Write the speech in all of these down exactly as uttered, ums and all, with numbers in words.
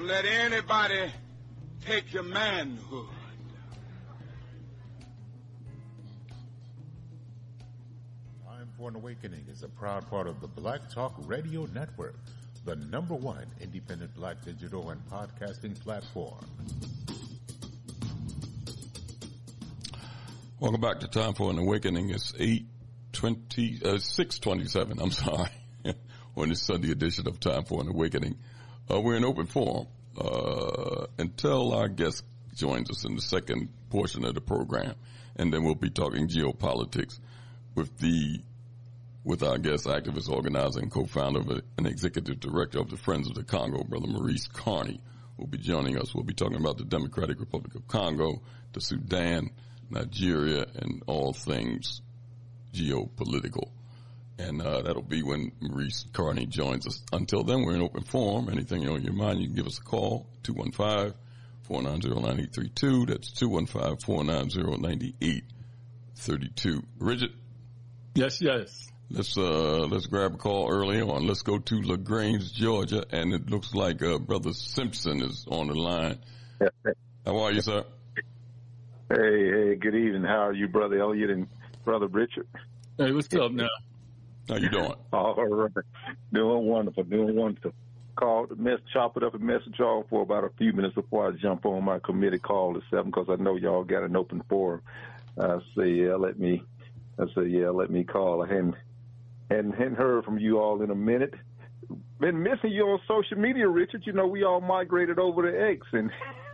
Don't let anybody take your manhood. Time for an Awakening is a proud part of the Black Talk Radio Network, the number one independent black digital and podcasting platform. Welcome back to Time for an Awakening. It's eight twenty, uh, six twenty-seven. I'm sorry. On this Sunday edition of Time for an Awakening. Uh, we're in open forum, uh, until our guest joins us in the second portion of the program. And then we'll be talking geopolitics with the, with our guest activist, organizer, and co-founder and executive director of the Friends of the Congo, Brother Maurice Carney, will be joining us. We'll be talking about the Democratic Republic of Congo, the Sudan, Nigeria, and all things geopolitical. And uh, that'll be when Maurice Carney joins us. Until then, we're in open forum. Anything on your mind, you can give us a call, two one five, four nine zero, nine eight three two. That's two one five, four nine zero, nine eight three two. Richard? Yes, yes. Let's uh let's grab a call early on. Let's go to LaGrange, Georgia, and it looks like uh, Brother Simpson is on the line. How are you, sir? Hey, hey, good evening. How are you, Brother Elliot and Brother Richard? Hey, what's up now? How you doing? All right. Doing wonderful, doing wonderful. Called, mess, chop it up and message y'all for about a few minutes before I jump on my committee call at seven, because I know y'all got an open forum. I say, yeah, let me, I say, yeah, let me call. I hadn't, hadn't, hadn't heard from you all in a minute. Been missing you on social media, Richard. You know, we all migrated over to X, and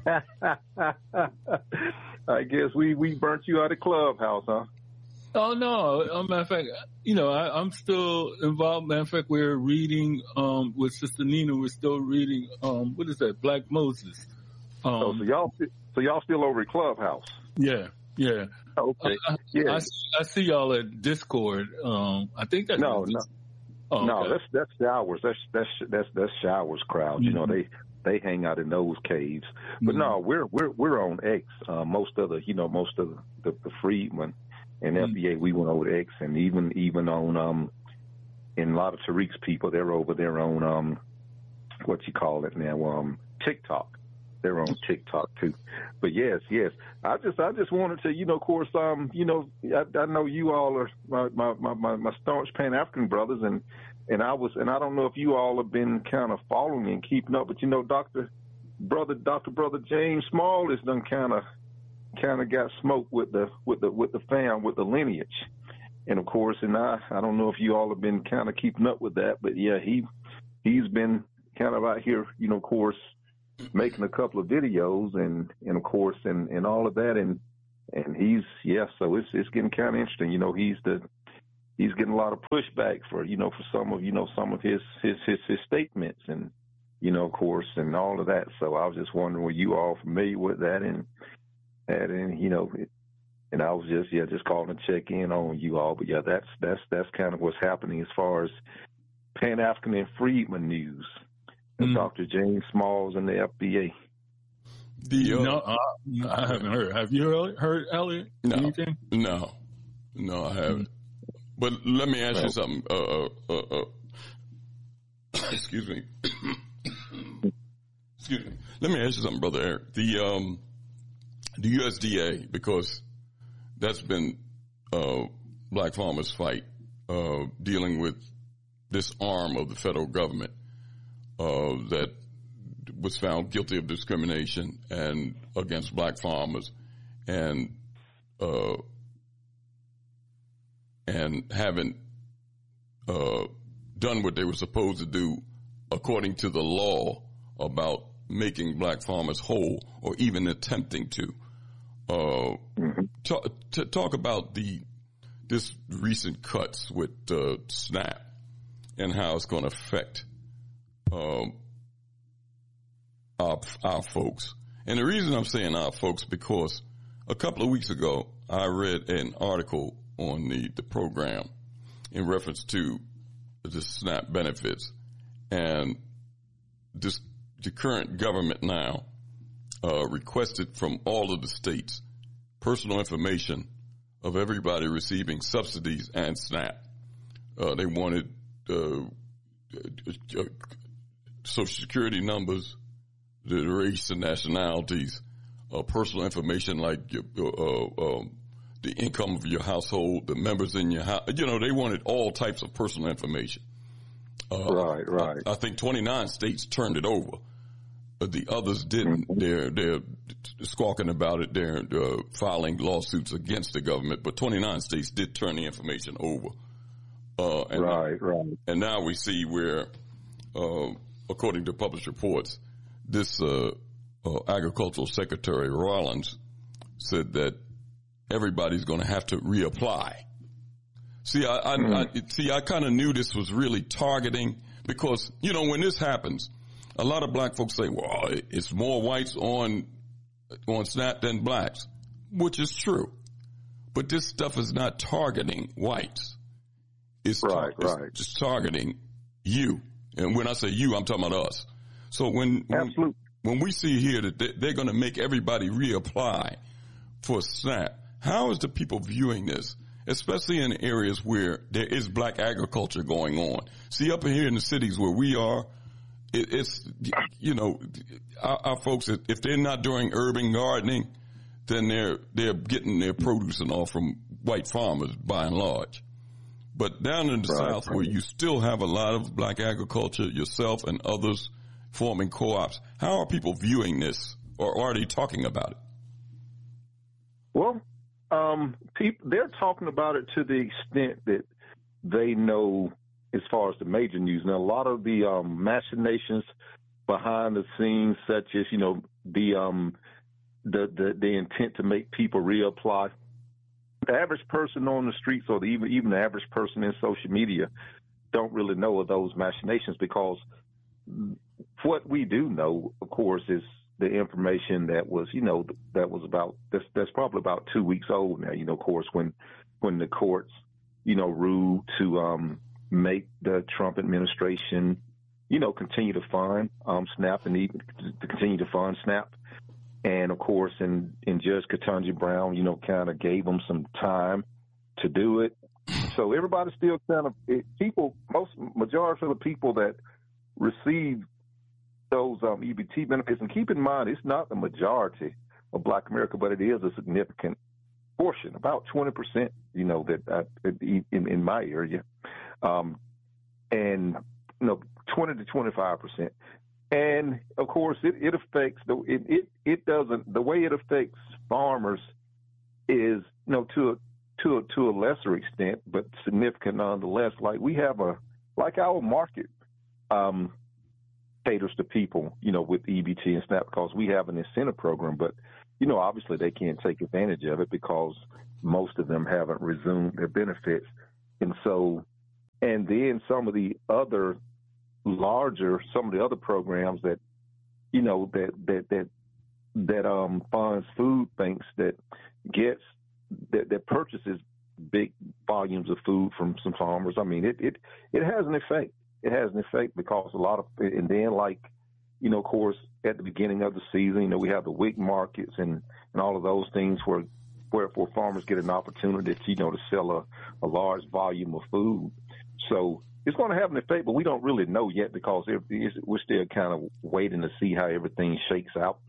I guess we, we burnt you out of Clubhouse, huh? Oh, no. As a matter of fact, you know, I, I'm still involved. Matter of fact, we're reading, um, with Sister Nina, we're still reading, um, what is that? Black Moses. Um, oh, so y'all, so y'all still over at Clubhouse? Yeah, yeah. Okay. I, yeah. I, I, see, I see y'all at Discord. Um, I think that's no, no, oh, no. okay. That's that's Showers. That's that's that's that's Showers crowd. Mm-hmm. You know, they they hang out in those caves. But mm-hmm. no, we're we're we're on X. Uh, most of the, you know, most of the, the, the Freedmen and F B A, we went over to X, and even even on um, in a lot of Tariq's people, they're over there on um, what you call it now, um, TikTok. They're on TikTok too. But yes, yes, I just I just wanted to, you know, of course, um, you know, I, I know you all are my my my, my staunch Pan African brothers, and and I was, and I don't know if you all have been kind of following and keeping up, but you know, Doctor Brother Doctor Brother James Small has done kind of. kind of got smoked with the with the with the fam, with the lineage, and of course, and I I don't know if you all have been kind of keeping up with that, but yeah, he he's been kind of out here, you know, of course, making a couple of videos and and of course and and all of that, and and he's yeah, so it's it's getting kind of interesting, you know, he's the he's getting a lot of pushback for you know for some of you know some of his his his, his statements, and you know, of course, and all of that. So I was just wondering, were you all familiar with that? And And, you know, and I was just, yeah, just calling to check in on you all. But, yeah, that's that's that's kind of what's happening as far as Pan-African and Freedmen news. Mm. Doctor James Smalls and the F B A. The, uh, no, uh, I haven't heard. Have you heard, heard Elliot? No, anything? no, no, I haven't. But let me ask well, you something. Uh, uh, uh, excuse me. excuse me. Let me ask you something, Brother Eric. The, um, The U S D A, because that's been uh, Black Farmers' fight, uh, dealing with this arm of the federal government uh, that was found guilty of discrimination and against black farmers, and uh, and haven't uh, done what they were supposed to do according to the law about making black farmers whole, or even attempting to. Uh, talk, to talk about the this recent cuts with uh, SNAP and how it's going to affect um, our our folks. And the reason I'm saying our folks, because a couple of weeks ago I read an article on the, the program in reference to the SNAP benefits, and this the current government now uh, requested from all of the states personal information of everybody receiving subsidies and SNAP. Uh, they wanted uh, uh, Social Security numbers, the race and nationalities, uh, personal information like your, uh, um, the income of your household, the members in your house. You know, they wanted all types of personal information. Uh, right, right. I, I think twenty-nine states turned it over. But the others didn't. Mm-hmm. They're they're squawking about it. They're uh, filing lawsuits against the government. But twenty-nine states did turn the information over. Uh, and right, now, right. And now we see where, uh, according to published reports, this uh, uh, Agricultural Secretary Rollins said that everybody's going to have to reapply. See, I, I, mm. I see. I kind of knew this was really targeting because you know when this happens. A lot of black folks say, well, it's more whites on on SNAP than blacks, which is true. But this stuff is not targeting whites. It's, right, tar- right. it's just targeting you. And when I say you, I'm talking about us. So when when, when we see here that they're going to make everybody reapply for SNAP, how is the people viewing this? Especially in areas where there is black agriculture going on. See, up here in the cities where we are, It, it's, you know, our, our folks, if they're not doing urban gardening, then they're, they're getting their produce and all from white farmers by and large. But down in the right, South right. where you still have a lot of black agriculture, yourself and others forming co-ops, how are people viewing this or are they talking about it? Well, um, people, they're talking about it to the extent that they know as far as the major news. Now, a lot of the um, machinations behind the scenes, such as, you know, the, um, the the the intent to make people reapply. The average person on the streets or the, even, even the average person in social media don't really know of those machinations because what we do know, of course, is the information that was, you know, that was about, that's, that's probably about two weeks old now, you know, of course, when, when the courts, you know, ruled to, um, make the Trump administration, you know, continue to fund um, SNAP and even to continue to fund SNAP. And, of course, and, and Judge Ketanji Brown, you know, kind of gave them some time to do it. So everybody's still kind of it, people, most majority of the people that receive those um, E B T benefits, and keep in mind, it's not the majority of Black America, but it is a significant portion, about twenty percent, you know, that uh, in, in my area. Um, and, you know, twenty to twenty-five percent. And of course it, it affects the, it, it, it doesn't, the way it affects farmers is, you know, to a, to a, to a lesser extent, but significant nonetheless. Like we have a, like our market, um, caters to people, you know, with E B T and SNAP because we have an incentive program, but, you know, obviously they can't take advantage of it because most of them haven't resumed their benefits. And so, and then some of the other larger, some of the other programs that, you know, that, that, that, that, um, funds food banks that gets, that, that purchases big volumes of food from some farmers. I mean, it, it, it has an effect. It has an effect because a lot of, and then like, you know, of course, at the beginning of the season, you know, we have the week markets and, and all of those things where, where, where farmers get an opportunity to, you know, to sell a, a large volume of food. So it's going to have an effect, but we don't really know yet because we're still kind of waiting to see how everything shakes out.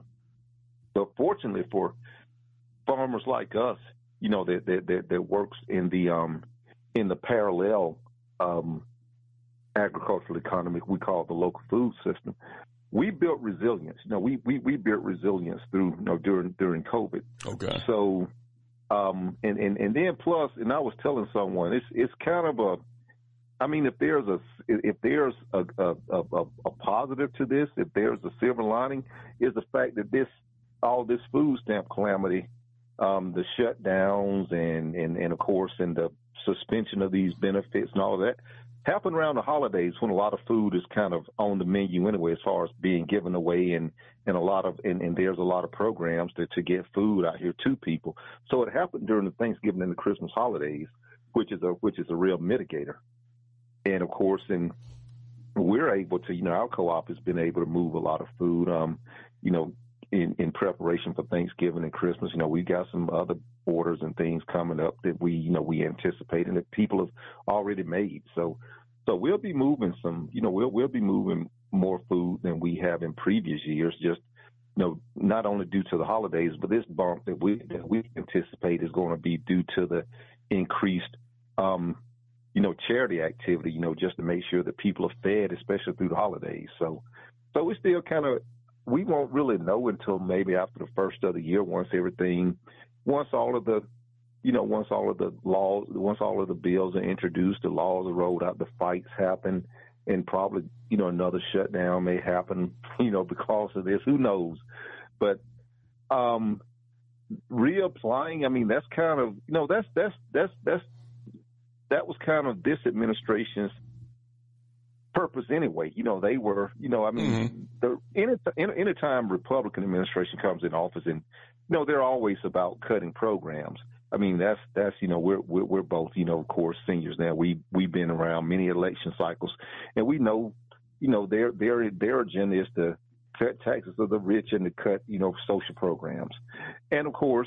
But fortunately for farmers like us, you know, that that, that, that works in the um, in the parallel um, agricultural economy, we call it the local food system. We built resilience. You know, we we, we built resilience through, you know, during during COVID. Okay. So, um, and, and and then plus, and I was telling someone, it's it's kind of a, I mean, if there's a if there's a a, a, a positive to this, if there's a silver lining, is the fact that this all this food stamp calamity, um, the shutdowns and, and and of course, and the suspension of these benefits and all of that happen around the holidays when a lot of food is kind of on the menu anyway, as far as being given away, and, and a lot of and, and there's a lot of programs to, to get food out here to people. So it happened during the Thanksgiving and the Christmas holidays, which is a which is a real mitigator. And of course, and we're able to, you know, our co-op has been able to move a lot of food, um, you know, in, in preparation for Thanksgiving and Christmas. You know, we got some other orders and things coming up that we, you know, we anticipate and that people have already made. So, so we'll be moving some, you know, we'll, we'll be moving more food than we have in previous years, just you know, not only due to the holidays, but this bump that we that we anticipate is going to be due to the increased, um, you know, charity activity. You know, just to make sure that people are fed, especially through the holidays. So, so we still kind of we won't really know until maybe after the first of the year, once everything, once all of the, you know, once all of the laws, once all of the bills are introduced, the laws are rolled out, the fights happen, and probably, you know, another shutdown may happen, you know, because of this. Who knows? But um, reapplying, I mean, that's kind of, you know, that's that's that's that's that was kind of this administration's purpose anyway. You know, they were, you know, I mean, mm-hmm. the any, any anytime Republican administration comes in office, and you know, they're always about cutting programs. I mean, that's that's you know, we're we're, we're both, you know, of course, seniors now. We we've been around many election cycles, and we know, you know, their their their agenda is to cut taxes of the rich and to cut, you know, social programs, and of course.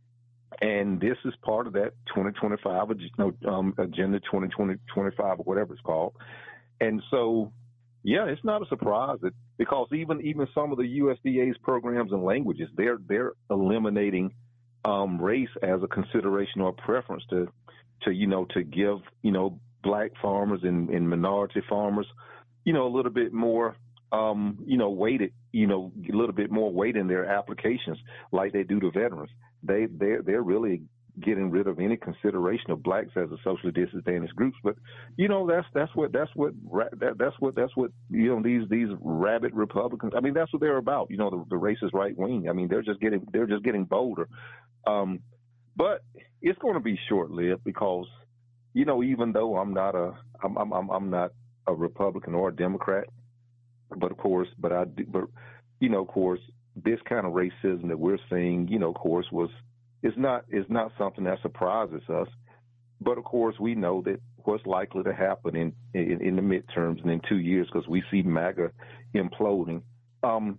And this is part of that twenty twenty-five you know, um, agenda, twenty twenty, twenty-five or whatever it's called. And so, yeah, it's not a surprise that because even even some of the U S D A's programs and languages, they're they're eliminating um, race as a consideration or a preference to to you know to give you know black farmers and, and minority farmers you know a little bit more um, you know weighted you know a little bit more weight in their applications like they do to veterans. They they they're really getting rid of any consideration of blacks as a socially disadvantaged groups, but you know that's that's what that's what that, that's what that's what you know these these rabid Republicans. I mean that's what they're about. You know the, the racist right wing. I mean they're just getting they're just getting bolder, um, but it's going to be short lived because you know even though I'm not a I'm I'm I'm not a Republican or a Democrat, but of course but I do, but you know of course this kind of racism that we're seeing you know of course was. Is not is not something that surprises us, but of course we know that what's likely to happen in in, in the midterms and in two years because we see MAGA imploding. Um,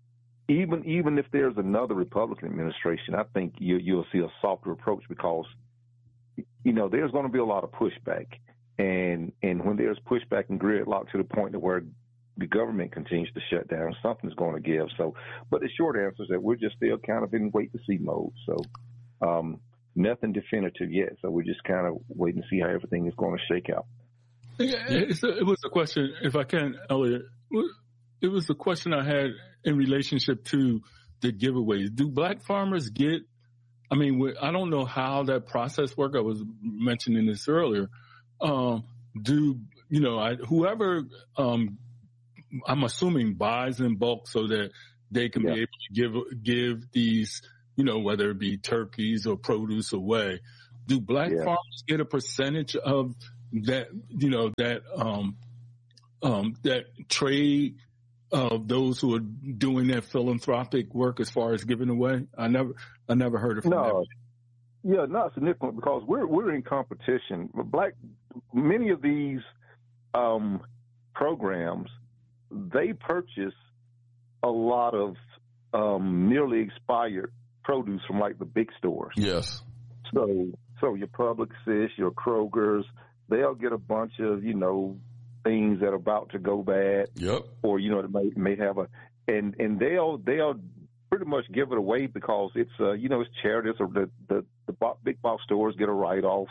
even even if there's another Republican administration, I think you, you'll see a softer approach because you know there's going to be a lot of pushback, and and when there's pushback and gridlock to the point that where the government continues to shut down, something's going to give. So, but the short answer is that we're just still kind of in wait to see mode. So. Um, nothing definitive yet, so we're just kind of waiting to see how everything is going to shake out. It's a, it was a question, if I can, Elliot. It was a question I had in relationship to the giveaways. Do black farmers get? I mean, I don't know how that process works. I was mentioning this earlier. Um, do you know? I, whoever um, I'm assuming buys in bulk so that they can yeah. be able to give give these. You know, whether it be turkeys or produce away, do black yeah. farmers get a percentage of that, you know, that, um, um, that trade of those who are doing that philanthropic work as far as giving away? I never, I never heard of no. that. Yeah, not significant because we're, we're in competition. Black, many of these, um, programs, they purchase a lot of, um, nearly expired produce from like the big stores. Yes. So, so your Publixes, your Krogers, they'll get a bunch of, you know, things that are about to go bad. Yep. Or, you know, they may, may have a, and, and they'll, they'll pretty much give it away because it's, uh, you know, it's charities or the, the, the big box stores get a write-off.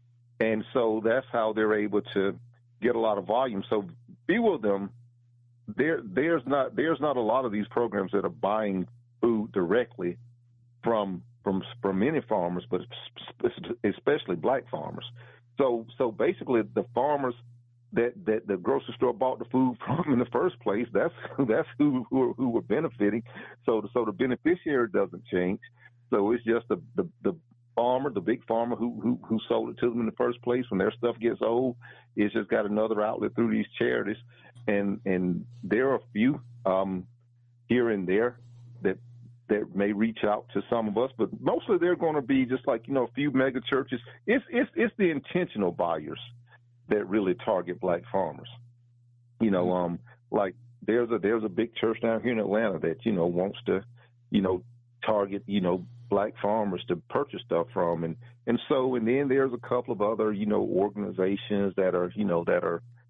And so that's how they're able to get a lot of volume. So few of them, there, there's not, there's not a lot of these programs that are buying food directly from from from many farmers, but especially black farmers. So so basically, the farmers that, that the grocery store bought the food from in the first place, that's that's who who, who were benefiting. So the, so the beneficiary doesn't change. So it's just the, the, the farmer, the big farmer who, who who sold it to them in the first place. When their stuff gets old, it's just got another outlet through these charities, and and there are a few um, here and there that. that may reach out to some of us, but mostly they're going to be just like, you know, a few mega churches. It's, it's, it's the intentional buyers that really target black farmers. You know, um, like there's a, there's a big church down here in Atlanta that, you know, wants to, you know, target, you know, black farmers to purchase stuff from. And, and so, and then there's a couple of other, you know, organizations that are, you know, that are,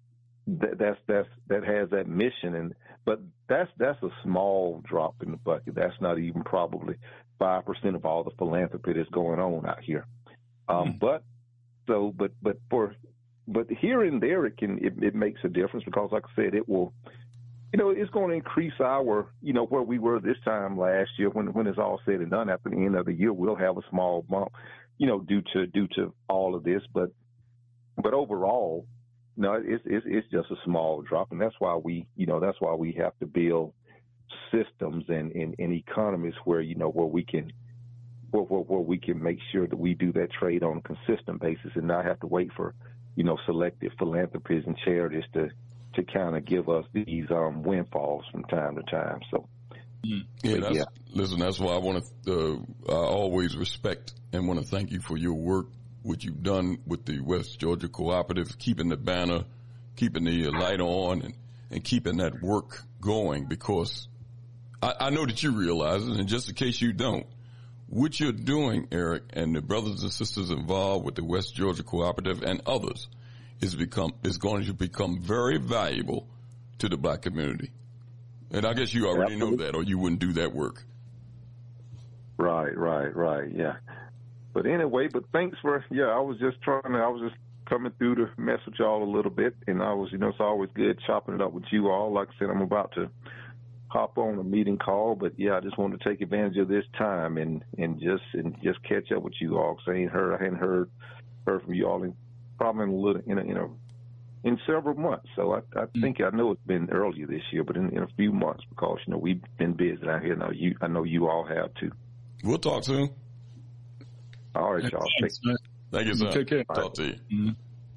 that, that's that's that has that mission, and but that's that's a small drop in the bucket. That's not even probably five percent of all the philanthropy that's going on out here. Um, mm. But so, but but for but here and there, it can it, it makes a difference because, like I said, it will. You know, it's going to increase our, you know, where we were this time last year. When when it's all said and done, after the end of the year, we'll have a small bump, you know, due to due to all of this. But but overall, no, it's it's, it's just a small drop, and that's why we, you know, that's why we have to build systems and, and, and economies where you know where we can where, where where we can make sure that we do that trade on a consistent basis and not have to wait for, you know, selective philanthropies and charities to. to kind of give us these um, windfalls from time to time. So, yeah, that's, yeah. Listen, that's why I want to, uh, I always respect and want to thank you for your work, what you've done with the West Georgia Cooperative, keeping the banner, keeping the light on, and, and keeping that work going, because I, I know that you realize it, and just in case you don't, what you're doing, Eric, and the brothers and sisters involved with the West Georgia Cooperative and others, is become is going to become very valuable to the black community. And I guess you already Absolutely. know that, or you wouldn't do that work. Right, right, right, yeah. But anyway, but thanks for, yeah, I was just trying to, I was just coming through to mess with y'all a little bit, and I was, you know, it's always good chopping it up with you all. Like I said, I'm about to hop on a meeting call, but yeah, I just wanted to take advantage of this time and, and just and just catch up with you all, because I ain't heard, I hadn't heard, heard from you all in probably in a little, in a, in a, in several months. So I, I think I know it's been earlier this year, but in, in a few months, because you know we've been busy out here. Now you, I know you all have too. We'll talk soon. All right, y'all. Thanks, man. Thank you, sir. Take care. Talk right. to you, mm-hmm.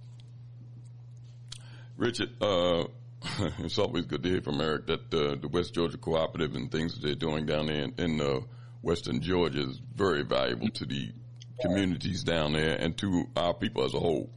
Richard. Uh, it's always good to hear from Eric that uh, the West Georgia Cooperative and things that they're doing down there in, in uh, Western Georgia is very valuable to the communities down there and to our people as a whole.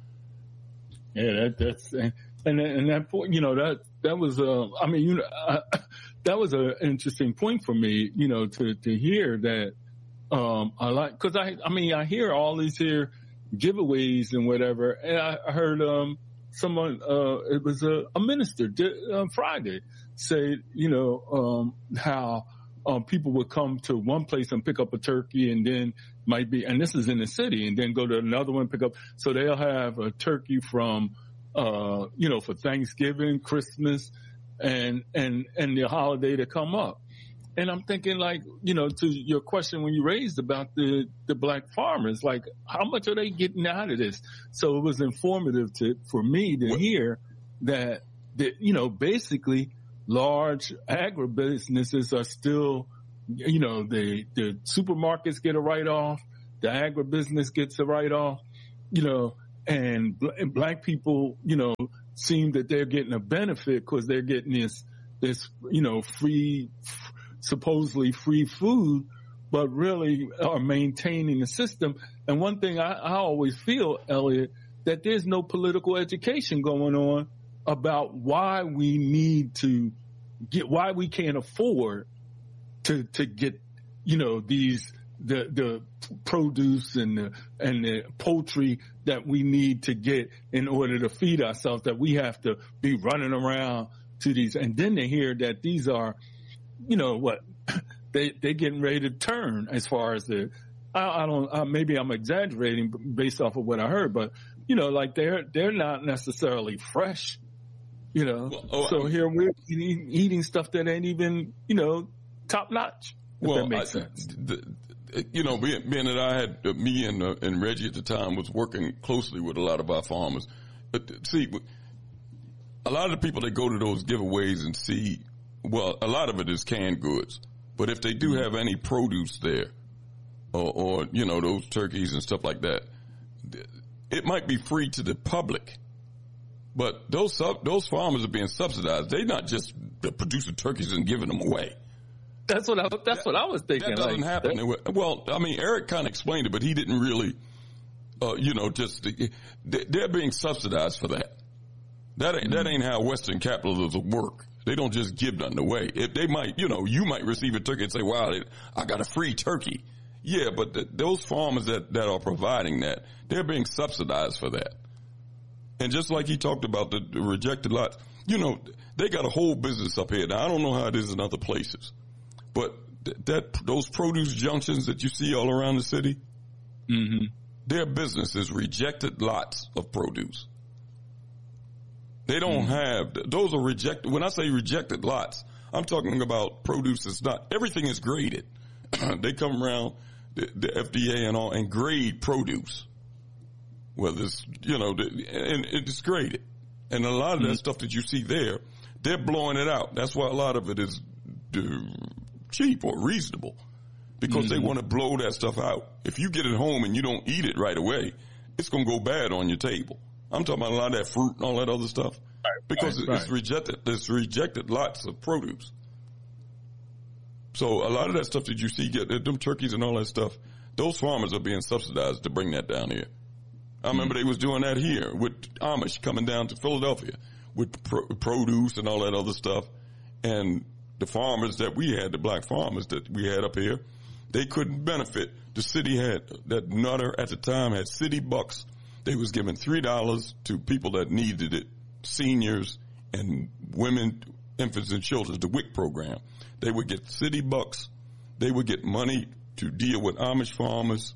Yeah, that, that's and and that point, you know, that that was uh, I mean, you know, I, that was an interesting point for me, you know, to to hear that. Um, I like because I I mean I hear all these here giveaways and whatever, and I heard um someone uh it was a, a minister did, uh, Friday say, you know, um how. Um, people would come to one place and pick up a turkey and then might be, and this is in the city, and then go to another one, pick up. So they'll have a turkey from, uh, you know, for Thanksgiving, Christmas, and, and, and the holiday to come up. And I'm thinking like, you know, to your question when you raised about the, the black farmers, like how much are they getting out of this? So it was informative to, for me to what? hear that, that, you know, basically, large agribusinesses are still, you know, the, the supermarkets get a write-off, the agribusiness gets a write-off, you know, and, and black people, you know, seem that they're getting a benefit because they're getting this, this, you know, free, f- supposedly free food, but really are maintaining the system. And one thing I, I always feel, Elliot, that there's no political education going on about why we need to get, why we can't afford to, to get, you know, these, the, the produce and the, and the poultry that we need to get in order to feed ourselves, that we have to be running around to these. And then they hear that these are, you know, what they, they getting ready to turn as far as the, I, I don't, uh, maybe I'm exaggerating based off of what I heard, but you know, like they're, they're not necessarily fresh. You know, well, oh, so I mean, here we're eating, eating stuff that ain't even, you know, top notch. If well, that makes I, sense. The, you know, being, being that I had, uh, me and, uh, and Reggie at the time was working closely with a lot of our farmers. But see, a lot of the people that go to those giveaways and see, well, a lot of it is canned goods. But if they do have any produce there, or, or you know, those turkeys and stuff like that, it might be free to the public. But those sub, those farmers are being subsidized. They're not just producing turkeys and giving them away. That's what I, that's that, what I was thinking. That doesn't like, happen. That, well, I mean, Eric kind of explained it, but he didn't really, uh, you know, just, they're being subsidized for that. That ain't, mm-hmm. that ain't how Western capitalism work. They don't just give nothing away. If they might, you know, you might receive a turkey and say, wow, I got a free turkey. Yeah, but the, those farmers that, that are providing that, they're being subsidized for that. And just like he talked about the, the rejected lots, you know, they got a whole business up here. Now, I don't know how it is in other places, but th- that those produce junctions that you see all around the city, mm-hmm. their business is rejected lots of produce. They don't mm-hmm. have, those are rejected. When I say rejected lots, I'm talking about produce that's not, everything is graded. They come around the, the F D A and all and grade produce. Whether it's, you know, the, and it's graded. And a lot of mm-hmm. that stuff that you see there, they're blowing it out. That's why a lot of it is uh, cheap or reasonable, because mm-hmm. they want to blow that stuff out. If you get it home and you don't eat it right away, it's going to go bad on your table. I'm talking about a lot of that fruit and all that other stuff, right, because right, it's right. rejected. It's rejected lots of produce. So a lot of that stuff that you see, get them turkeys and all that stuff, those farmers are being subsidized to bring that down here. I remember they was doing that here with Amish coming down to Philadelphia with pro- produce and all that other stuff. And the farmers that we had, the black farmers that we had up here, they couldn't benefit. The city had, that Nutter at the time had city bucks. They was giving three dollars to people that needed it, seniors and women, infants and children, the W I C program. They would get city bucks. They would get money to deal with Amish farmers,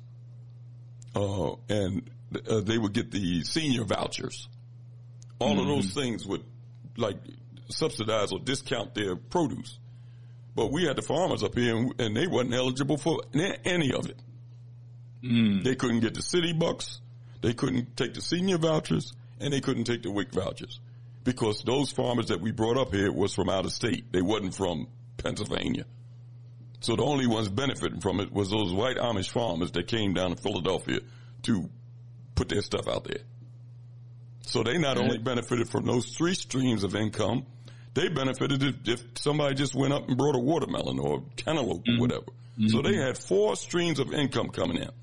uh, and Uh, they would get the senior vouchers. All mm-hmm. of those things would like subsidize or discount their produce. But we had the farmers up here and, and they wasn't eligible for any of it. Mm. They couldn't get the city bucks. They couldn't take the senior vouchers, and they couldn't take the W I C vouchers, because those farmers that we brought up here was from out of state. They wasn't from Pennsylvania. So the only ones benefiting from it was those white Amish farmers that came down to Philadelphia to put their stuff out there. So they not only benefited from those three streams of income, they benefited if, if somebody just went up and brought a watermelon or cantaloupe mm-hmm. or whatever. Mm-hmm. So they had four streams of income coming in.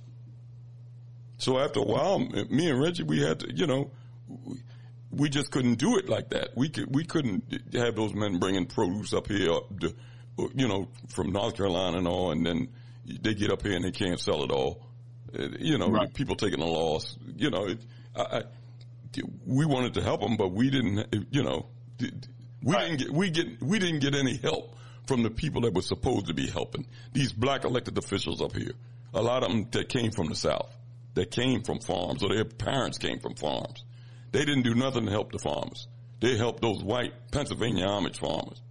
So after a while, me and Reggie, we had to, you know, we just couldn't do it like that. We could, we couldn't have those men bringing produce up here, up to, you know, from North Carolina and all, and then they get up here and they can't sell it all. You know, right. people taking a loss. You know, it, I, I, we wanted to help them, but we didn't. You know, we right. didn't get we get we didn't get any help from the people that were supposed to be helping. These black elected officials up here, a lot of them that came from the South, that came from farms, or their parents came from farms. They didn't do nothing to help the farmers. They helped those white Pennsylvania Amish farmers.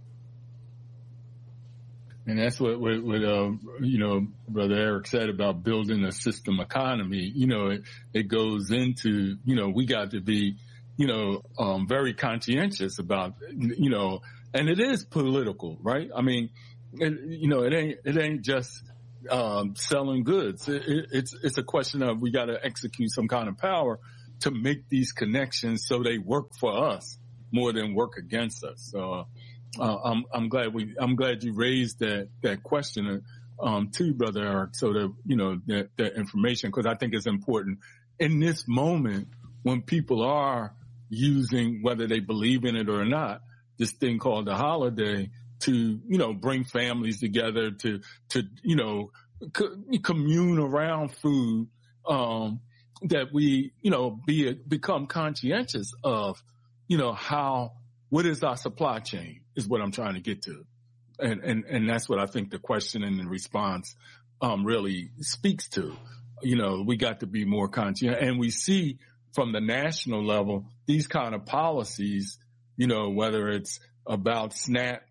And that's what, what, what uh, you know, Brother Eric said about building a system economy. You know, it, it goes into, you know, we got to be, you know, um, very conscientious about, you know, and it is political, right? I mean, it, you know, it ain't, it ain't just, um, selling goods. It, it, it's, it's a question of we got to execute some kind of power to make these connections so they work for us more than work against us. So, Uh, I'm, I'm glad we, I'm glad you raised that, that question, um, too, Brother Eric, so that, you know, that, that information, because I think it's important in this moment when people are using, whether they believe in it or not, this thing called the holiday to, you know, bring families together to, to, you know, co- commune around food, um, that we, you know, be, become conscientious of, you know, how, what is our supply chain is what I'm trying to get to. And, and, and that's what I think the question and the response, um, really speaks to. You know, we got to be more conscientious, and we see from the national level, these kind of policies, you know, whether it's about SNAP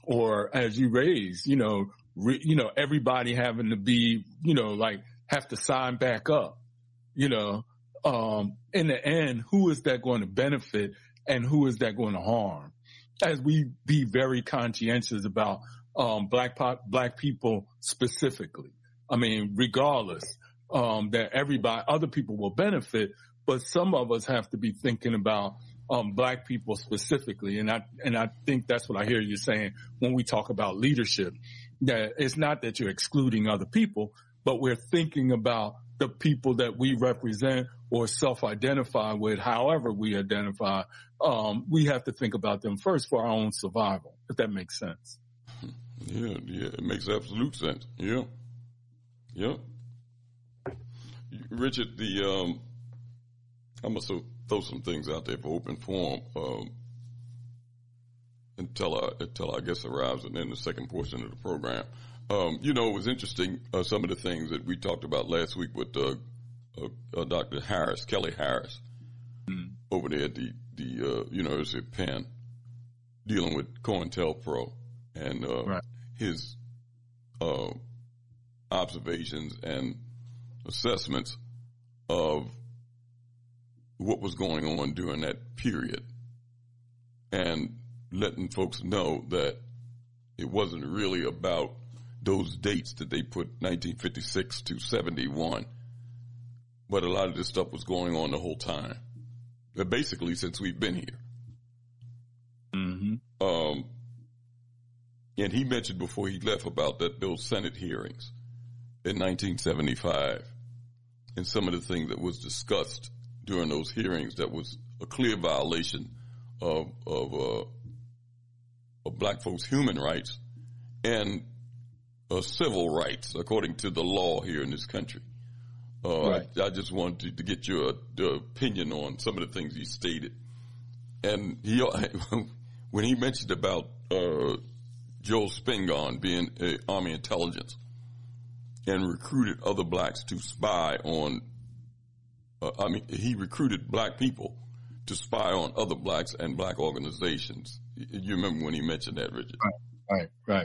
or as you raised, you know, re, you know, everybody having to be, you know, like have to sign back up, you know, um, in the end, who is that going to benefit? And who is that going to harm? As we be very conscientious about um, black pop, black people specifically. I mean, regardless, um, that everybody, other people will benefit, but some of us have to be thinking about um, black people specifically. And I and I think that's what I hear you saying when we talk about leadership. That it's not that you're excluding other people, but we're thinking about the people that we represent or self-identify with, however we identify. Um, we have to think about them first for our own survival, if that makes sense. Yeah, yeah, it makes absolute sense. Yeah. Yeah. Richard, the, um, I'm so throw some things out there for open forum um, until I, until I guess arrives and then the second portion of the program. Um, you know, it was interesting, uh, some of the things that we talked about last week with uh, uh, uh, Doctor Harris, Kelly Harris, mm. over there at the, the uh, University of Penn, dealing with COINTELPRO and uh, right. his uh, observations and assessments of what was going on during that period, and letting folks know that it wasn't really about those dates that they put nineteen fifty-six to seventy-one, but a lot of this stuff was going on the whole time, basically since we've been here. Mm-hmm. Um, and he mentioned before he left about that those Senate hearings in nineteen seventy-five and some of the things that was discussed during those hearings that was a clear violation of of, uh, of black folks' human rights and uh, civil rights according to the law here in this country. Uh, right. I, I just wanted to, to get your uh, opinion on some of the things he stated. And he, when he mentioned about uh, Joel Spingarn being uh, Army intelligence and recruited other blacks to spy on, uh, I mean, he recruited black people to spy on other blacks and black organizations. You remember when he mentioned that, Richard? Right, right,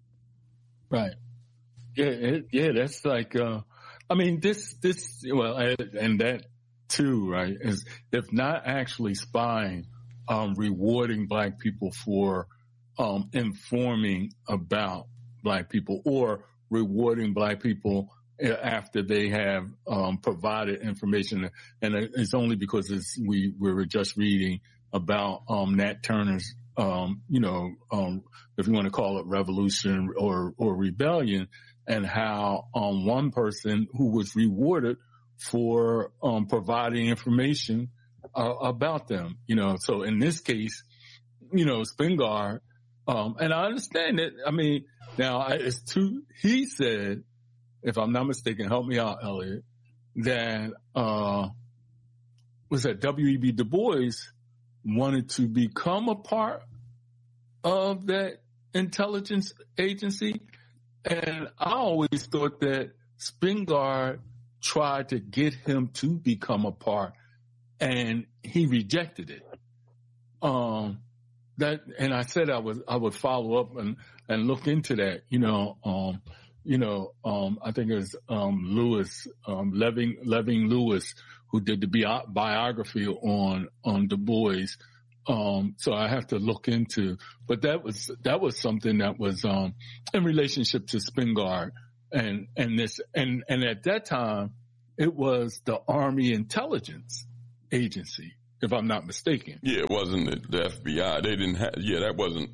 right. right. Yeah, it, yeah, that's like, uh, I mean, this, this, well, and that too, right, is if not actually spying, um, rewarding black people for, um, informing about black people or rewarding black people after they have, um, provided information. And it's only because it's, we, we were just reading about, um, Nat Turner's, um, you know, um, if you want to call it revolution or, or rebellion, and how um, one person who was rewarded for um, providing information uh, about them, you know. So in this case, you know, Spingarn, um, and I understand it. I mean, now it's two. He said, if I'm not mistaken, help me out, Elliot, that uh, was that W E B Du Bois wanted to become a part of that intelligence agency. And I always thought that Spingarn tried to get him to become a part, and he rejected it. Um, that, and I said I would, I would follow up and, and look into that. You know, um, you know, um, I think it was um, Lewis, um, Leving, Leving Lewis, who did the bi- biography on on Du Bois. Um, so I have to look into, but that was, that was something that was, um, in relationship to Spingarn and, and this, and, and at that time it was the Army Intelligence Agency, if I'm not mistaken. Yeah, it wasn't the F B I. They didn't have, yeah, that wasn't,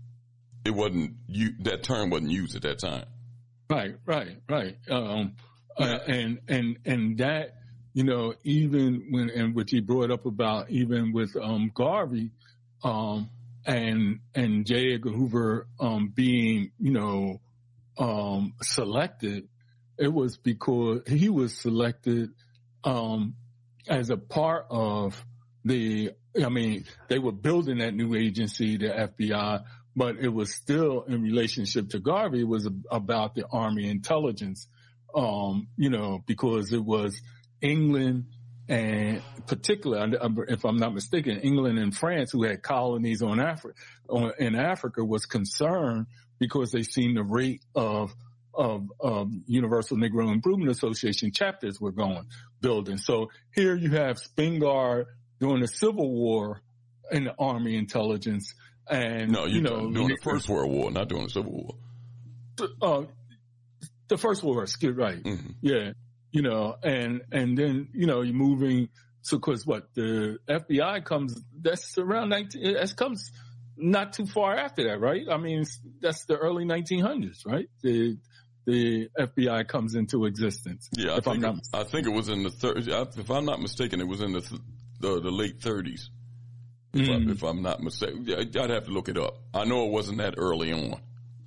it wasn't, you, that term wasn't used at that time. Right, right, right. Um, uh, and, and, and that, you know, even when, and what he brought up about even with, um, Garvey, um, and, and J. Edgar Hoover, um, being, you know, um, selected, it was because he was selected, um, as a part of the, I mean, they were building that new agency, the F B I, but it was still in relationship to Garvey. It was about the Army intelligence, um, you know, because it was England and particularly, if I'm not mistaken, England and France, who had colonies on Africa, on, in Africa, was concerned because they seen the rate of, of, of Universal Negro Improvement Association chapters were going, building. So here you have Spingarn during the Civil War in the Army intelligence. And, no, you, you know, during the First World War, not during the Civil War. Uh, the First World War, skip right. Mm-hmm. Yeah. You know, and, and then, you know, you're moving, so cause what, the F B I comes, that's around nineteen, that comes not too far after that, right? I mean, that's the early nineteen hundreds, right? The, the F B I comes into existence. Yeah, I, think, it, I think it was in the thirties. If I'm not mistaken, it was in the, the, the late thirties. If, mm. I, if I'm not mistaken. Yeah, I'd have to look it up. I know it wasn't that early on.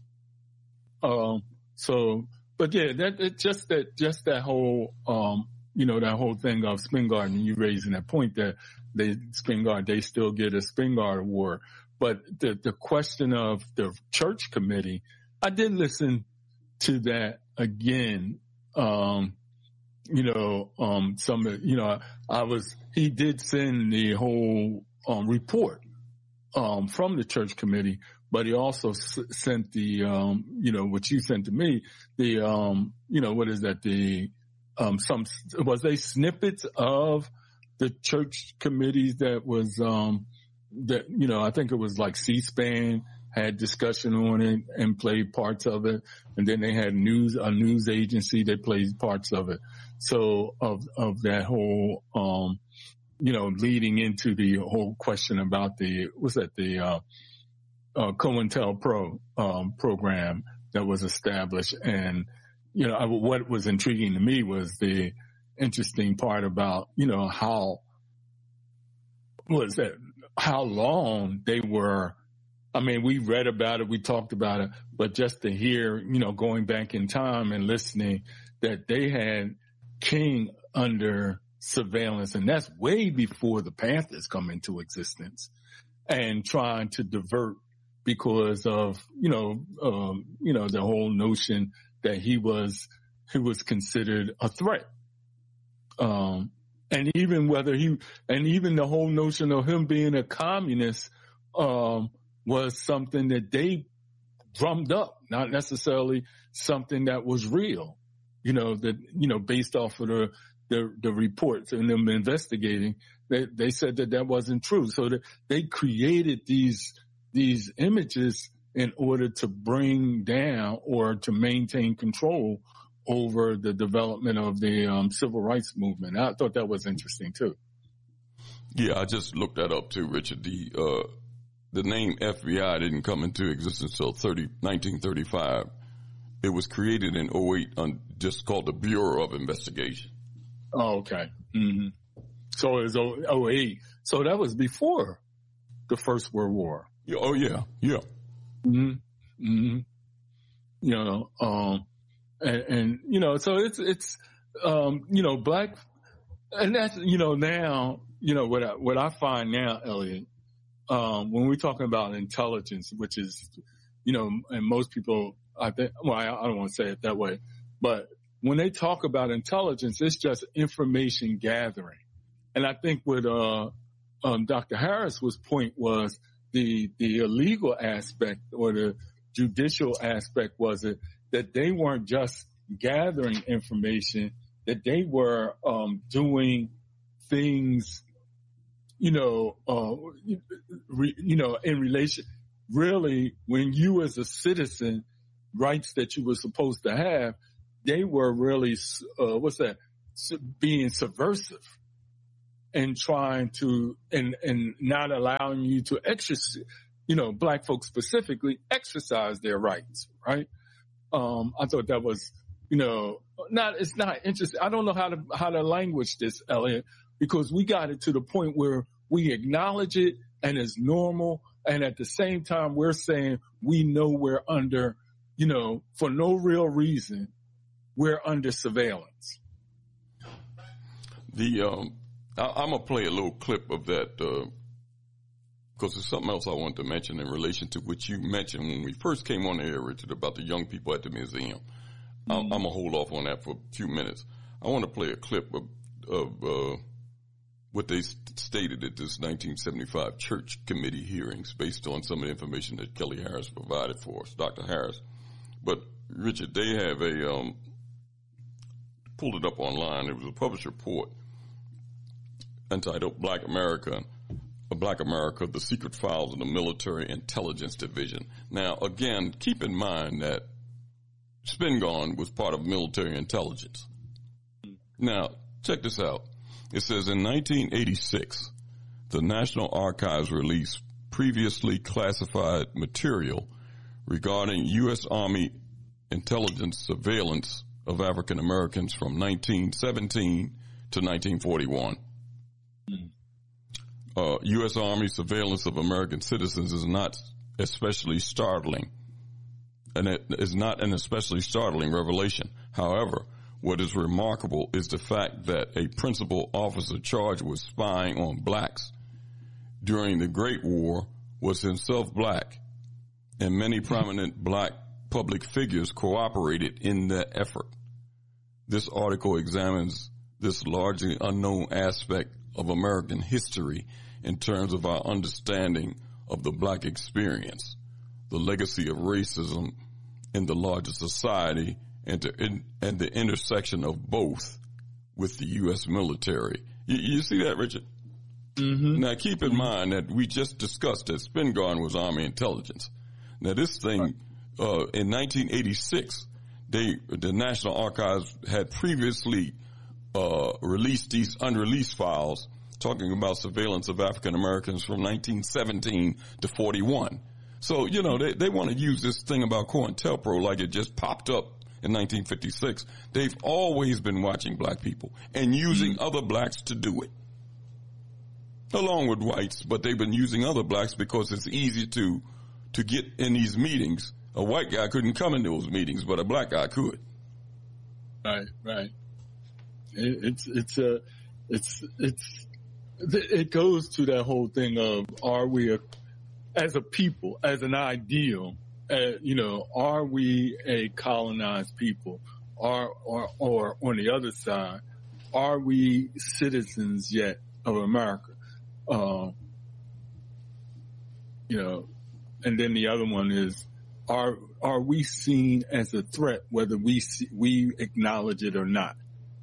Um, so, But yeah, that it just that just that whole um you know that whole thing of Spingarn, and you raising that point that they Spingarn, they still get a Spingarn Award. But the, the question of the church committee, I did listen to that again. Um, you know, um, some, you know, I was, he did send the whole, um, report, um, from the church committee, but he also s- sent the, um, you know, what you sent to me, the, um, you know, what is that? The, um, some, was they snippets of the church committees that was, um, that, you know, I think it was like C-SPAN had discussion on it and played parts of it. And then they had news, a news agency that played parts of it. So of, of that whole, um, you know, leading into the whole question about the, what's that, the, uh, uh, COINTELPRO, um, program that was established. And, you know, I, what was intriguing to me was the interesting part about, you know, how, what is that, how long they were. I mean, we read about it, we talked about it, but just to hear, you know, going back in time and listening that they had King under surveillance, and that's way before the Panthers come into existence, and trying to divert because of, you know, um, you know, the whole notion that he was, he was considered a threat. Um, and even whether he, and even the whole notion of him being a communist, um, was something that they drummed up, not necessarily something that was real, you know, that, you know, based off of the, the, the reports and them investigating, they, they said that that wasn't true. So that they created these, these images in order to bring down or to maintain control over the development of the um, civil rights movement. I thought that was interesting too. Yeah, I just looked that up too, Richard. The, uh, The name F B I didn't come into existence until nineteen thirty-five. It was created in oh eight, on just called the Bureau of Investigation. Oh, okay. Mm-hmm. So it was oh eight. So that was before the First World War. Yeah, oh, yeah, yeah. Mm-hmm. Mm-hmm. You know, um, and, and, you know, so it's, it's, um, you know, black, and that's, you know, now, you know, what I, what I find now, Elliot, Um, when we're talking about intelligence, which is, you know, and most people, I think, well, I, I don't want to say it that way, but when they talk about intelligence, it's just information gathering. And I think what, uh, um, Doctor Harris's point was the, the illegal aspect or the judicial aspect was it that they weren't just gathering information, that they were, um, doing things, you know, uh, re, you know, in relation, really, when you as a citizen, rights that you were supposed to have, they were really, uh, what's that, being subversive and trying to, and, and not allowing you to exercise, you know, black folks specifically exercise their rights, right? Um, I thought that was, you know, not, it's not interesting. I don't know how to, how to language this, Elliot, because we got it to the point where we acknowledge it and it's normal. And at the same time, we're saying we know we're under, you know, for no real reason, we're under surveillance. The, um, I, I'm going to play a little clip of that, uh, because there's something else I wanted to mention in relation to what you mentioned when we first came on the air, Richard, about the young people at the museum. Mm-hmm. I'm, I'm going to hold off on that for a few minutes. I want to play a clip of, of, uh, what they stated at this nineteen seventy-five church committee hearings based on some of the information that Kelly Harris provided for us, Doctor Harris. But, Richard, they have a, um, pulled it up online. It was a published report entitled Black America, Black America, The Secret Files of the Military Intelligence Division. Now, again, keep in mind that Spingarn was part of military intelligence. Now, check this out. It says in nineteen eighty-six, the National Archives released previously classified material regarding U S Army intelligence surveillance of African Americans from nineteen seventeen to nineteen forty-one. Uh, U S Army surveillance of American citizens is not especially startling, and it is not an especially startling revelation. However, what is remarkable is the fact that a principal officer charged with spying on blacks during the Great War was himself black, and many prominent black public figures cooperated in that effort. This article examines this largely unknown aspect of American history in terms of our understanding of the black experience, the legacy of racism in the larger society, and, to, in, and the intersection of both with the U S military. You, you see that, Richard? Mm-hmm. Now, keep in mind that we just discussed that Spingarn was Army intelligence. Now, this thing, uh, in nineteen eighty-six, they, the National Archives had previously uh, released these unreleased files talking about surveillance of African Americans from nineteen seventeen to forty-one. So, you know, they, they want to use this thing about COINTELPRO like it just popped up in nineteen fifty-six. They've always been watching black people and using mm-hmm. other blacks to do it, along with whites, but they've been using other blacks because it's easy to to get in these meetings. A white guy couldn't come in those meetings, but a black guy could. Right, right. It, it's it's a it's it's it goes to that whole thing of, are we a, as a people, as an ideal, uh, you know, are we a colonized people, or or or on the other side, are we citizens yet of America? Uh, you know, and then the other one is, are are we seen as a threat, whether we see, we acknowledge it or not?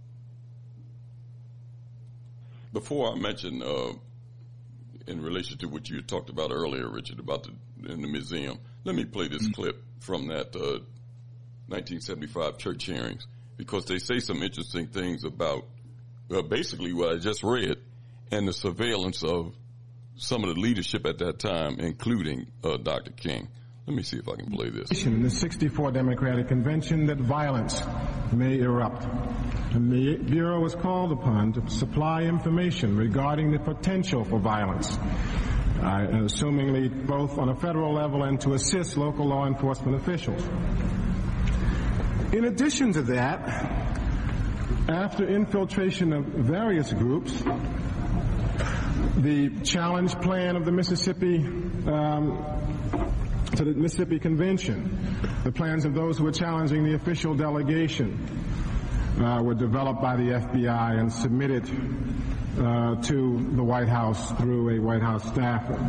Before I mention, uh, in relation to what you talked about earlier, Richard, about the, in the museum, let me play this mm-hmm. clip from that uh, nineteen seventy-five church hearings, because they say some interesting things about uh, basically what I just read and the surveillance of some of the leadership at that time, including uh, Doctor King. Let me see if I can play this. In the sixty-four Democratic Convention that violence may erupt. And the Bureau was called upon to supply information regarding the potential for violence, uh, assumingly both on a federal level and to assist local law enforcement officials. In addition to that, after infiltration of various groups, the challenge plan of the Mississippi um, to the Mississippi Convention, the plans of those who were challenging the official delegation, uh, were developed by the F B I and submitted uh, to the White House through a White House staffer.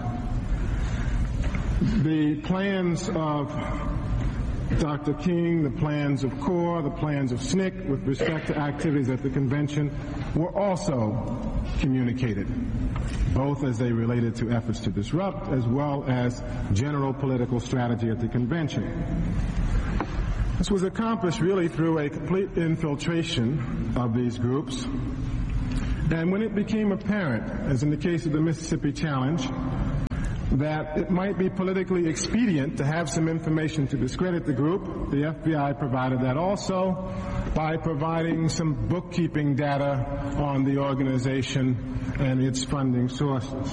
The plans of Doctor King, the plans of CORE, the plans of S N C C with respect to activities at the convention were also communicated, both as they related to efforts to disrupt as well as general political strategy at the convention. This was accomplished really through a complete infiltration of these groups. And when it became apparent, as in the case of the Mississippi Challenge, that it might be politically expedient to have some information to discredit the group, the F B I provided that also by providing some bookkeeping data on the organization and its funding sources.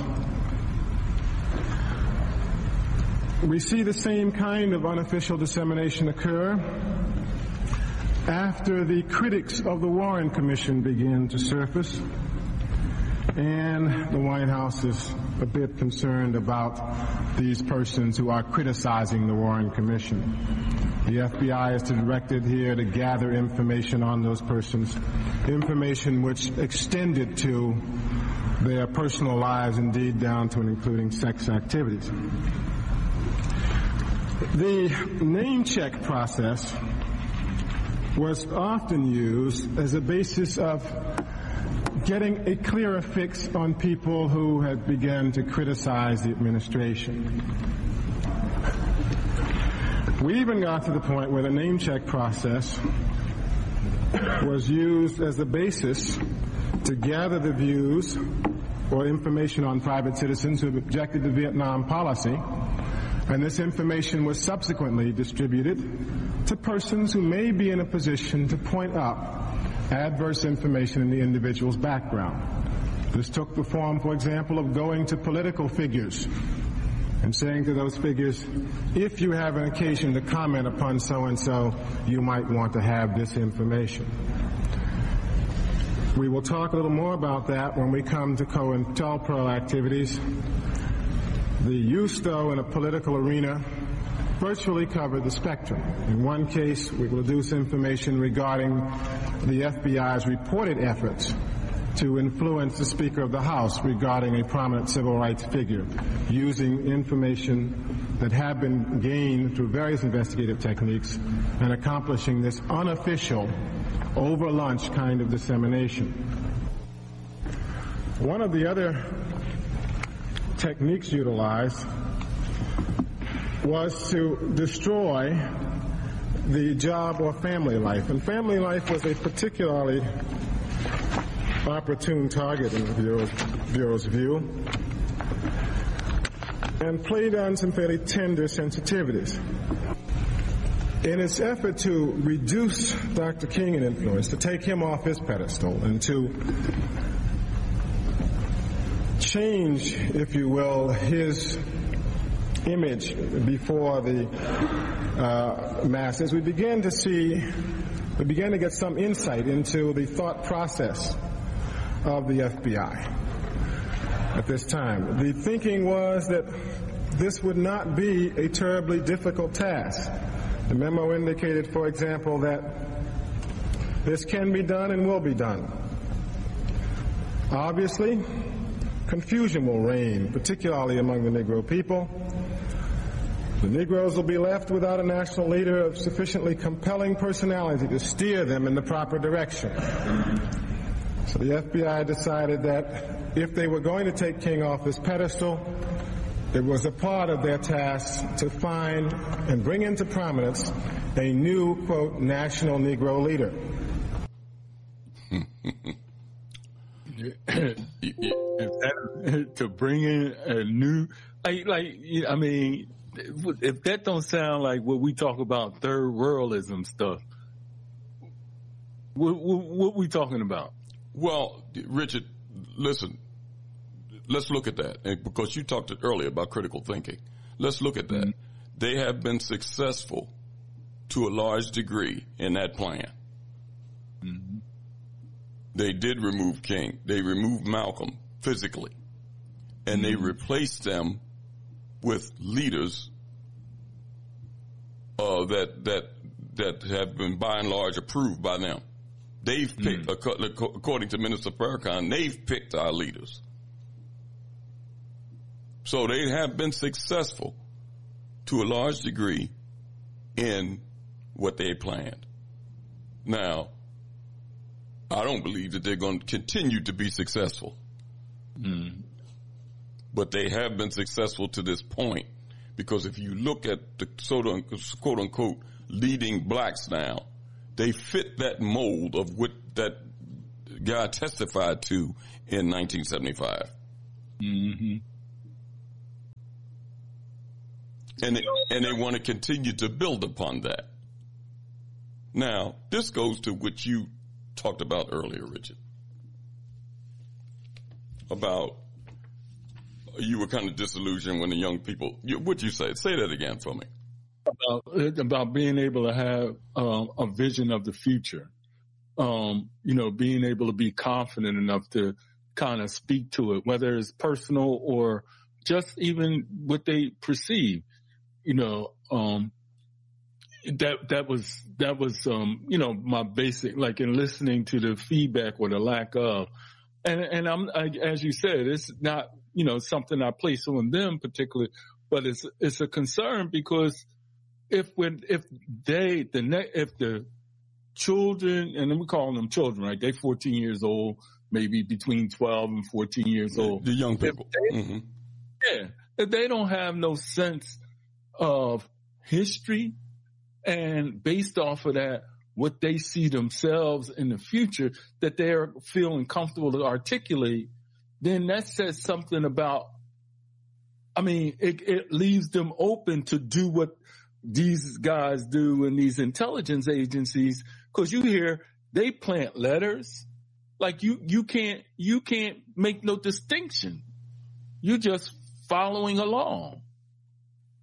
We see the same kind of unofficial dissemination occur after the critics of the Warren Commission began to surface, and the White House is a bit concerned about these persons who are criticizing the Warren Commission. The F B I is directed here to gather information on those persons, information which extended to their personal lives, indeed down to and including sex activities. The name check process was often used as a basis of getting a clearer fix on people who had begun to criticize the administration. We even got to the point where the name check process was used as the basis to gather the views or information on private citizens who have objected to Vietnam policy, and this information was subsequently distributed to persons who may be in a position to point out adverse information in the individual's background. This took the form, for example, of going to political figures and saying to those figures, if you have an occasion to comment upon so-and-so, you might want to have this information. We will talk a little more about that when we come to COINTELPRO activities. The use, though, in a political arena virtually covered the spectrum. In one case, we will deduce information regarding the F B I's reported efforts to influence the Speaker of the House regarding a prominent civil rights figure, using information that have been gained through various investigative techniques and accomplishing this unofficial, over lunch kind of dissemination. One of the other techniques utilized was to destroy the job or family life. And family life was a particularly opportune target in the Bureau's, Bureau's view, and played on some fairly tender sensitivities. In its effort to reduce Doctor King in influence, to take him off his pedestal, and to change, if you will, his image before the uh, masses, we began to see, we began to get some insight into the thought process of the F B I at this time. The thinking was that this would not be a terribly difficult task. The memo indicated, for example, that this can be done and will be done. Obviously, confusion will reign, particularly among the Negro people. The Negroes will be left without a national leader of sufficiently compelling personality to steer them in the proper direction. So the F B I decided that if they were going to take King off his pedestal, it was a part of their task to find and bring into prominence a new, quote, national Negro leader. To bring in a new, like, like, I mean, if that don't sound like what we talk about third worldism stuff, what, what, what we talking about? Well, Richard, listen, let's look at that, because you talked earlier about critical thinking. Let's look at that. Mm-hmm. They have been successful to a large degree in that plan. Mm-hmm. They did remove King. They removed Malcolm physically, and mm-hmm. they replaced them with leaders uh, that that that have been by and large approved by them. They've picked, mm-hmm. according to Minister Farrakhan, they've picked our leaders. So they have been successful to a large degree in what they planned. Now, I don't believe that they're going to continue to be successful. Mm. But they have been successful to this point, because if you look at the quote unquote leading blacks now, they fit that mold of what that guy testified to in nineteen seventy-five. Mm-hmm. And they, and they want to continue to build upon that. Now, this goes to what you talked about earlier, Richard, about you were kind of disillusioned when the young people, you, what'd you say? Say that again for me. About, about being able to have um, a vision of the future, um, you know, being able to be confident enough to kind of speak to it, whether it's personal or just even what they perceive, you know, um, that, that was, that was, um, you know, my basic, like in listening to the feedback or the lack of, and, and I'm, I, as you said, it's not, you know, something I place on them particularly, but it's, it's a concern because if when, if they, the ne- if the children, and then we call them children, right? They fourteen years old, maybe between twelve and fourteen years old. The young people. If they, mm-hmm. Yeah. If they don't have no sense of history, and based off of that, what they see themselves in the future that they're feeling comfortable to articulate, then that says something about, I mean, it, it leaves them open to do what these guys do in these intelligence agencies. Cause you hear they plant letters. Like you, you can't, you can't make no distinction. You're just following along.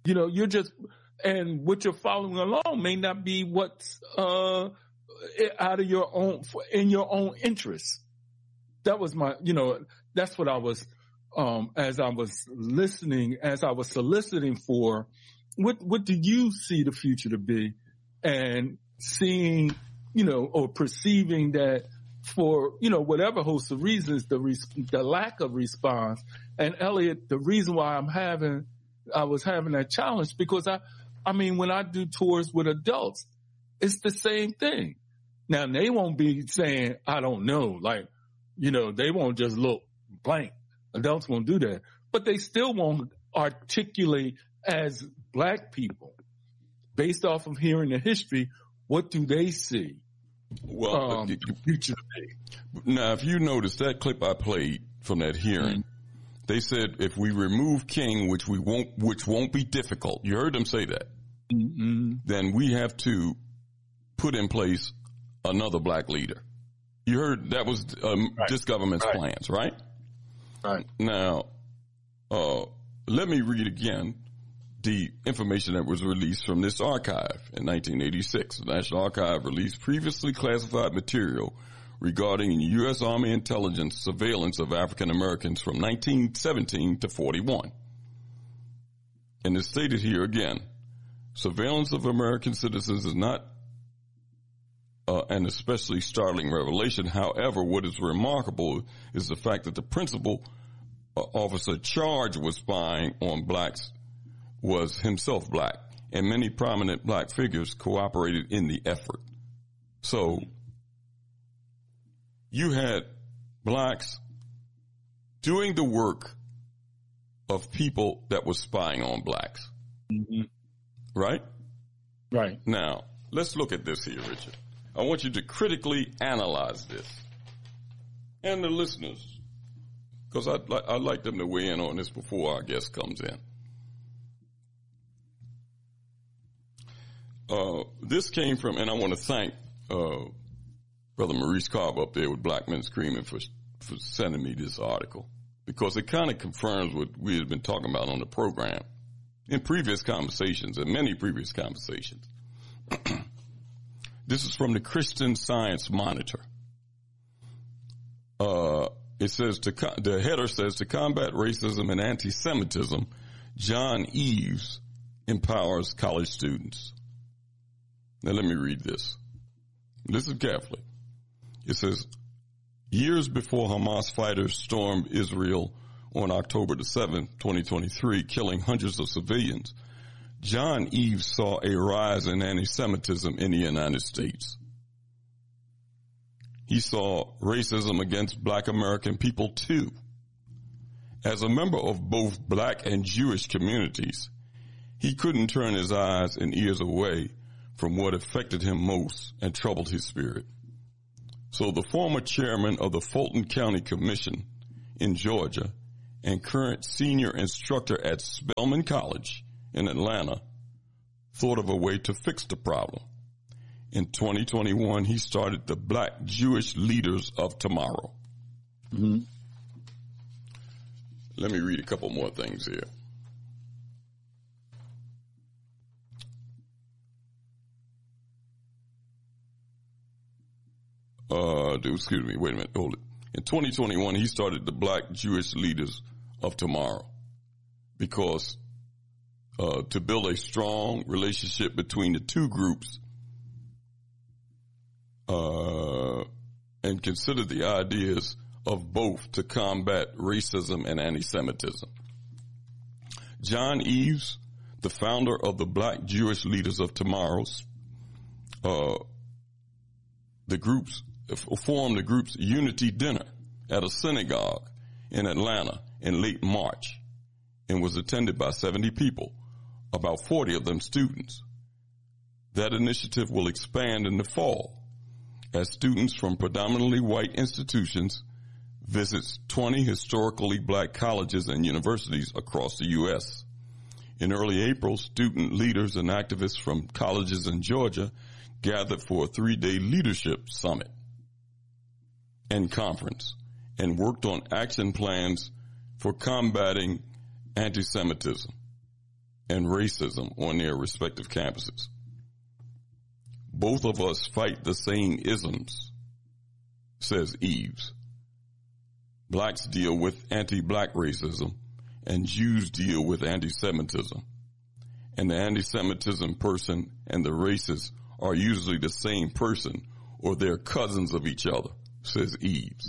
You know, you're just, and what you're following along may not be what's uh, out of your own, in your own interest. That was my, you know, that's what I was, um, as I was listening, as I was soliciting for, what, what do you see the future to be? And seeing, you know, or perceiving that for, you know, whatever host of reasons, the, res- the lack of response. And Elliot, the reason why I'm having, I was having that challenge because I, I mean, when I do tours with adults, it's the same thing. Now, they won't be saying, I don't know, like, you know, they won't just look blank. Adults won't do that. But they still won't articulate as black people, based off of hearing the history, what do they see? Well, um, uh, the future now, if you notice that clip I played from that hearing, mm-hmm. they said if we remove King, which we won't, which won't be difficult, you heard them say that, mm-hmm. then we have to put in place another black leader. You heard that was um, right. this government's right. plans, right? Right. Now, uh, let me read again the information that was released from this archive in nineteen eighty-six. The National Archive released previously classified material regarding U S Army intelligence surveillance of African Americans from nineteen seventeen to forty-one. And it's stated here again, surveillance of American citizens is not Uh, an especially startling revelation. However, what is remarkable is the fact that the principal uh, officer charged with spying on blacks was himself black, and many prominent black figures cooperated in the effort. So you had blacks doing the work of people that were spying on blacks. Mm-hmm. Right? Right. Now, let's look at this here, Richard. I want you to critically analyze this. And the listeners, because I'd, li- I'd like them to weigh in on this before our guest comes in. Uh, this came from, and I want to thank uh, Brother Maurice Carver up there with Black Men Screaming for, for sending me this article, because it kind of confirms what we had been talking about on the program in previous conversations, and many previous conversations. This is from the Christian Science Monitor. Uh, it says, to co- the header says, to combat racism and anti-Semitism, John Eves empowers college students. Now let me read this. Listen carefully. It says, years before Hamas fighters stormed Israel on October the seventh, twenty twenty-three, killing hundreds of civilians, John Eves saw a rise in anti-Semitism in the United States. He saw racism against black American people too. As a member of both black and Jewish communities, he couldn't turn his eyes and ears away from what affected him most and troubled his spirit. So the former chairman of the Fulton County Commission in Georgia and current senior instructor at Spelman College in Atlanta thought of a way to fix the problem. In twenty twenty-one, he started the Black Jewish Leaders of Tomorrow. Mm-hmm. Let me read a couple more things here. Uh, excuse me, wait a minute, hold it. In twenty twenty-one, he started the Black Jewish Leaders of Tomorrow because Uh, to build a strong relationship between the two groups uh, and consider the ideas of both to combat racism and anti-Semitism. John Eves, the founder of the Black Jewish Leaders of Tomorrow, uh, the groups formed the group's Unity Dinner at a synagogue in Atlanta in late March and was attended by seventy people. About forty of them students. That initiative will expand in the fall as students from predominantly white institutions visits twenty historically black colleges and universities across the U S. In early April, student leaders and activists from colleges in Georgia gathered for a three-day leadership summit and conference and worked on action plans for combating anti-Semitism and racism on their respective campuses. Both of us fight the same isms, says Eves. Blacks deal with anti-black racism, and Jews deal with anti-Semitism. And the anti-Semitism person and the racist are usually the same person, or they're cousins of each other, says Eves.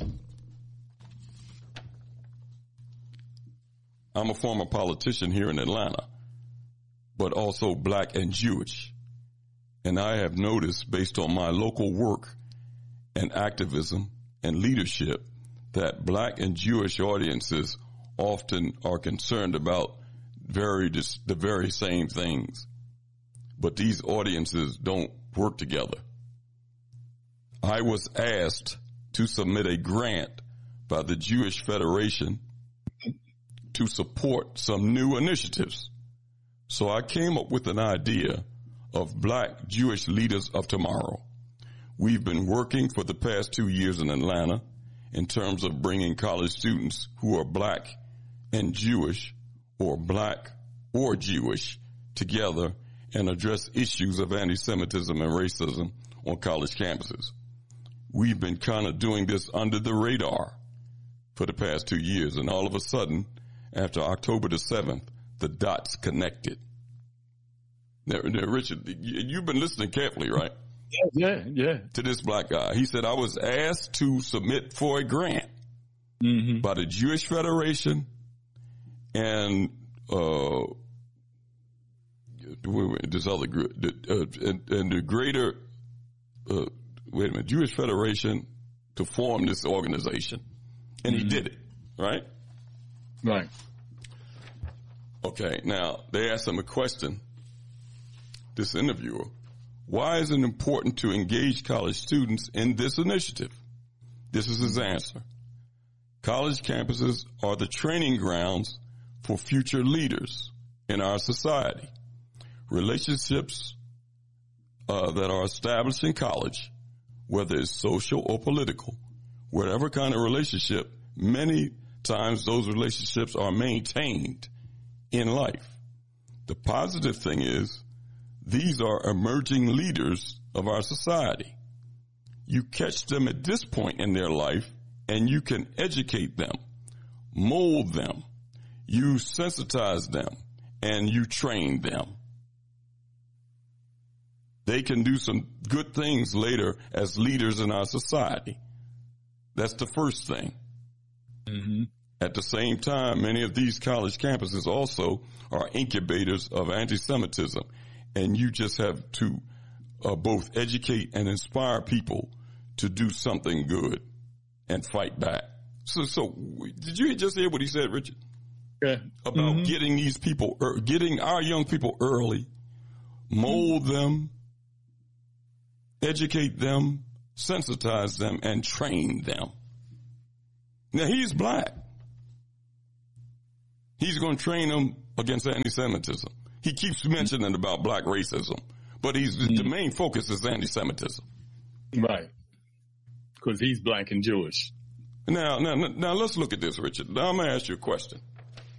I'm a former politician here in Atlanta, but also black and Jewish. And I have noticed, based on my local work and activism and leadership, that black and Jewish audiences often are concerned about very the very same things. But these audiences don't work together. I was asked to submit a grant by the Jewish Federation to support some new initiatives. So I came up with an idea of Black Jewish Leaders of Tomorrow. We've been working for the past two years in Atlanta in terms of bringing college students who are black and Jewish, or black or Jewish, together and address issues of anti-Semitism and racism on college campuses. We've been kind of doing this under the radar for the past two years, and all of a sudden, after October the seventh, the dots connected. Now, now Richard, you've been listening carefully, right? Yeah, yeah. To this black guy. He said, I was asked to submit for a grant mm-hmm. by the Jewish Federation and uh, this other group, uh, and, and the greater, uh, wait a minute, Jewish Federation to form this organization. And mm-hmm. he did it, right? Right. Okay, now they asked him a question, this interviewer. Why is it important to engage college students in this initiative? This is his answer. College campuses are the training grounds for future leaders in our society. Relationships uh, that are established in college, whether it's social or political, whatever kind of relationship, many times those relationships are maintained in life. The positive thing is, these are emerging leaders of our society. You catch them at this point in their life and you can educate them, mold them, you sensitize them, and you train them. They can do some good things later as leaders in our society. That's the first thing. Mm-hmm. At the same time, many of these college campuses also are incubators of anti-Semitism. And you just have to uh, both educate and inspire people to do something good and fight back. So, so did you just hear what he said, Richard? Yeah. About mm-hmm. getting these people, er, getting our young people early, mold mm-hmm. them, educate them, sensitize them, and train them. Now, he's black. He's going to train them against anti-Semitism. He keeps mentioning about black racism, but he's mm-hmm. the main focus is anti-Semitism. Right. Because he's black and Jewish. Now, now, now let's look at this, Richard. Now I'm going to ask you a question.